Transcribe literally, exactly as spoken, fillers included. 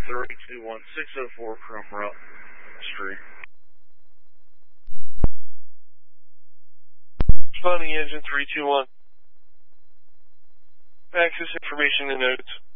three two one six oh four Cromwell Street. Responding engine three two one. Access information and notes.